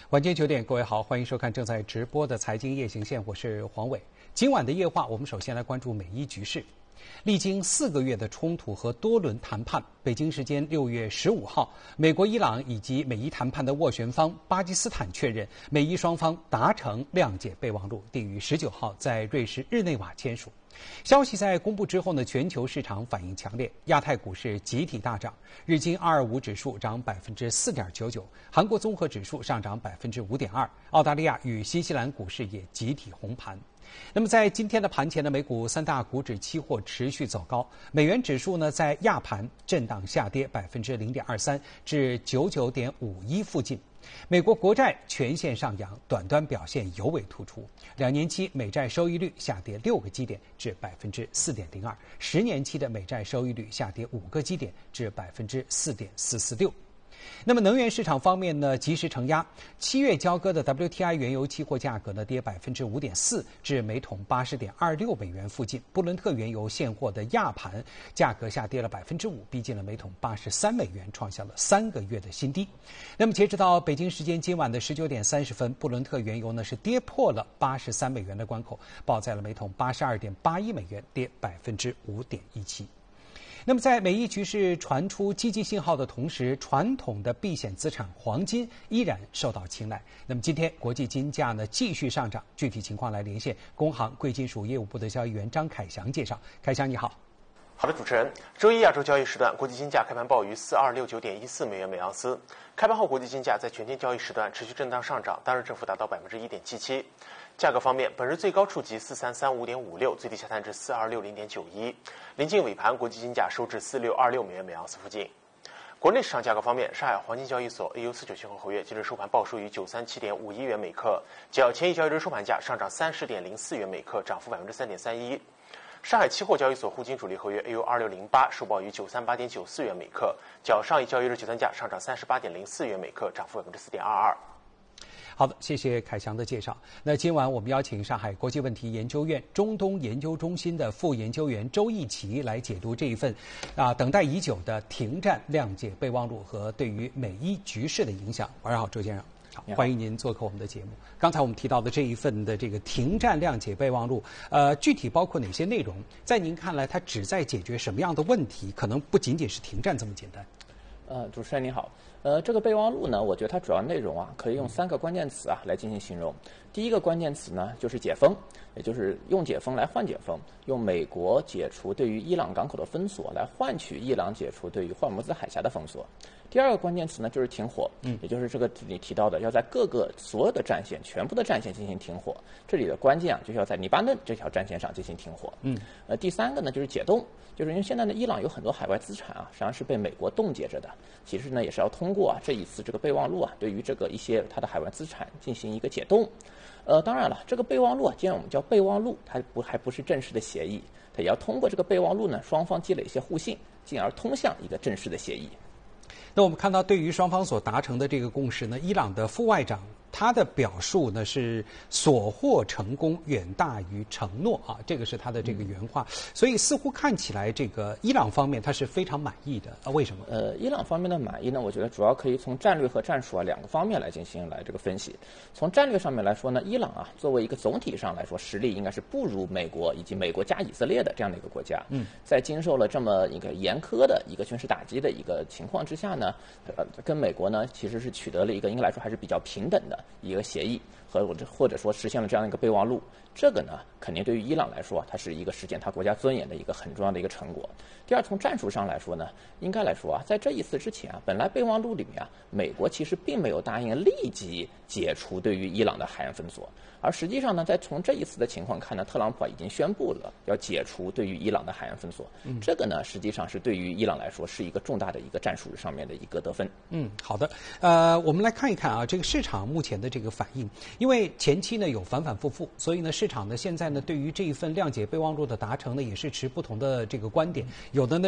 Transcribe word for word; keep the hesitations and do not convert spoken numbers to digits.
晚间九点，各位好，欢迎收看正在直播的财经夜行线，我是黄伟。今晚的夜话，我们首先来关注美伊局势。历经四个月的冲突和多轮谈判，北京时间六月十五号，美国、伊朗以及美伊谈判的斡旋方巴基斯坦确认，美伊双方达成谅解备忘录，定于十九号在瑞士日内瓦签署。消息在公布之后呢，全球市场反应强烈，亚太股市集体大涨，日经二二五指数涨百分之四点九九，韩国综合指数上涨百分之五点二，澳大利亚与新西兰股市也集体红盘。那么在今天的盘前呢，美股三大股指期货持续走高，美元指数呢在亚盘震荡下跌百分之零点二三至九九点五一附近。美国国债全线上扬，短端表现尤为突出。两年期美债收益率下跌六个基点至百分之四点零二，十年期的美债收益率下跌五个基点至百分之四点四四六。那么能源市场方面呢，及时承压，七月交割的 W T I 原油期货价格呢跌百分之五点四至每桶八十点二六美元附近。布伦特原油现货的亚盘价格下跌了百分之五，逼近了每桶八十三美元，创下了三个月的新低。那么截止到北京时间今晚的十九点三十分，布伦特原油呢是跌破了八十三美元的关口，报在了每桶八十二点八一美元，跌百分之五点一七。那么在美伊局势传出积极信号的同时，传统的避险资产黄金依然受到青睐。那么今天国际金价呢继续上涨，具体情况来连线工行贵金属业务部的交易员张凯翔介绍。凯翔你好。 好的，主持人，周一亚洲交易时段，国际金价开盘报于四二六九点一四美元每盎司。开盘后，国际金价在全天交易时段持续震荡上涨，当日振幅达到百分之一点七七。价格方面，本日最高触及四三三五点五六，最低下探至四二六零点九一。临近尾盘，国际金价收至四六二六美元每盎司附近。国内市场价格方面，上海黄金交易所 A U 四九期货合约今日收盘报收于九三七点五一元每克，较前一交易日收盘价上涨三十点零四元每克，涨幅百分之三点三一。上海期货交易所沪金主力合约 A U 二六零八收报于九三八点九四元每克，较上一交易日结算价上涨三十八点零四元每克，涨幅百分之四点二二。 好的，谢谢凯翔的介绍。那今晚我们邀请上海国际问题研究院中东研究中心的副研究员周逸奇来解读这一份啊等待已久的停战谅解备忘录和对于美伊局势的影响。晚上好，周先生。好，欢迎您做客我们的节目。刚才我们提到的这一份的这个停战谅解备忘录，呃，具体包括哪些内容？在您看来，它旨在解决什么样的问题？可能不仅仅是停战这么简单。 呃，主持人你好。呃，这个备忘录呢，我觉得它主要内容啊，可以用三个关键词啊来进行形容。第一个关键词呢，就是解封，也就是用解封来换解封，用美国解除对于伊朗港口的封锁来换取伊朗解除对于霍尔木兹海峡的封锁。第二个关键词呢，就是停火，嗯，也就是这个你提到的，要在各个所有的战线、全部的战线进行停火。这里的关键啊，就是要在黎巴嫩这条战线上进行停火。嗯，呃，第三个呢，就是解冻，就是因为现在呢，伊朗有很多海外资产啊，实际上是被美国冻结着的。其实呢，也是要通过啊这一次这个备忘录啊，对于这个一些它的海外资产进行一个解冻。呃，当然了，这个备忘录啊，既然我们叫备忘录，它不还不是正式的协议，它也要通过这个备忘录呢，双方积累一些互信，进而通向一个正式的协议。 那我们看到，对于双方所达成的这个共识呢，伊朗的副外长他的表述呢是所获成功远大于承诺啊，这个是他的这个原话。所以似乎看起来，这个伊朗方面他是非常满意的啊。为什么？ 呃，伊朗方面的满意呢，我觉得主要可以从战略和战术啊两个方面来进行来这个分析。从战略上面来说呢，伊朗啊作为一个总体上来说实力应该是不如美国以及美国加以色列的这样的一个国家。嗯，在经受了这么一个严苛的一个军事打击的一个情况之下呢，呃，跟美国呢其实是取得了一个应该来说还是比较平等的一个协议，和或者说实现了这样的一个备忘录。这个呢，肯定对于伊朗来说，它是一个实现它国家尊严的一个很重要的一个成果。第二，从战术上来说呢，应该来说啊，在这一次之前啊，本来备忘录里面啊，美国其实并没有答应立即解除对于伊朗的海岸封锁，而实际上呢，在从这一次的情况看呢，特朗普已经宣布了要解除对于伊朗的海岸封锁。嗯，这个呢，实际上是对于伊朗来说是一个重大的一个战术上面的一个得分。 嗯，好的。呃，我们来看一看啊，这个市场目前的这个反应，因为前期呢有反反复复，所以呢市场呢现在呢对于这一份谅解备忘录的达成呢也是持不同的这个观点，有的呢